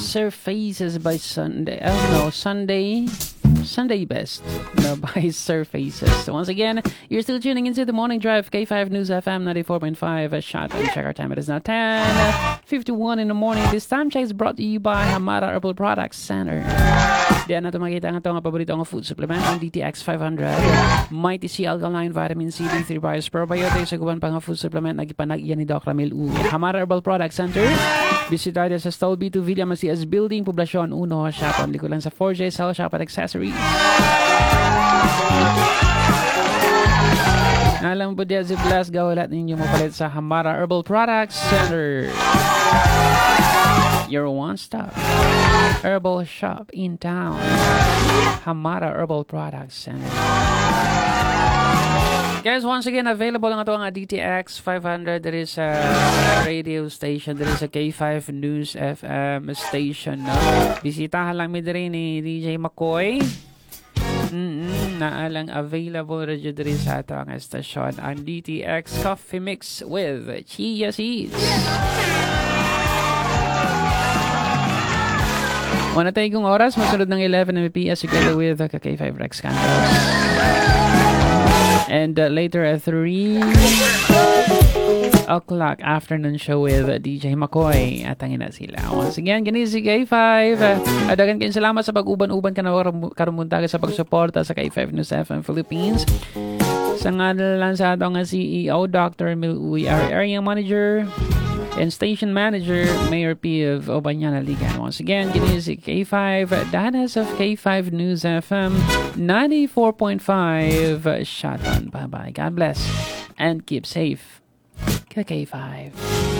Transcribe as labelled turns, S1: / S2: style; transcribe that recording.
S1: Surfaces by Sunday. Oh no, Sunday Best by Surfaces. So once again, you're still tuning into the Morning Drive, K5 News FM 94.5. Shotgun. Check our time. It is now 10:51 in the morning. This time check is brought to you by Hamara Herbal Products Center. Diyan na makita nga ito ang paborito ng food supplement ng DTX 500. Mighty C Alkaline Vitamin C D3 Bios Probiotics. Saguban pa nga food supplement na gipanag-iyan ni Dr. Ramil Uy. Hamara Herbal Products Center. Bisita sa Stolby 2 Villa Macias Building, Poblacion 1, Shop. Ang likulan sa 4J Cell Shop at Accessories. Alam po diya si Blas gawalat ninyo mapalit sa Hamara Herbal Products Center. Your one-stop herbal shop in town. Hamara Herbal Products Center. Guys, once again, available lang ito ang DTX 500. There is a radio station. There is a K5 News FM station. No? Bisitahan lang mi diri ni DJ McCoy. Naalang available radio diri sa ito ang estasyon. Ang DTX Coffee Mix with Chia Seeds. Una tayo kong oras, masunod ng 11 MPS together with K5 Rex Cantos. And later at 3 o'clock afternoon show with DJ McCoy. Atangin na sila. Once again, ganito si K5. Dagan kayong salamat sa pag-uban-uban ka na karumuntaga sa pagsuporta sa K5 News FM Philippines. Sa ngalan sa atong CEO, Dr. Emil Uy, our area manager and station manager, Mayor P of Obanyana Ligan. Once again, ganito si K5. Danas of K5 News FM 94.5. Shotgun. Bye-bye. God bless. And keep safe. K5.